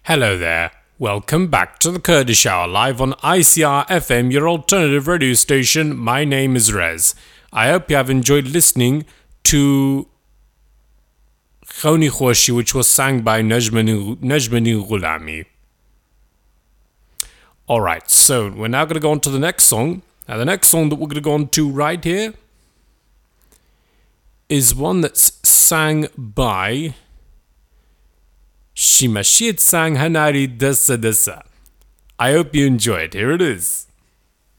Hello there. Welcome back to the Kurdish Hour live on ICR FM, your alternative radio station. My name is Rez. I hope you have enjoyed listening to Khawni Khoshi, which was sang by Najmani Ghulami. Alright, so we're now going to go on to the next song. Now, the next song that we're going to go on to right here is one that's sang by Shimashid Sang Hanari Dasa Dasa. I hope you enjoy it. Here it is.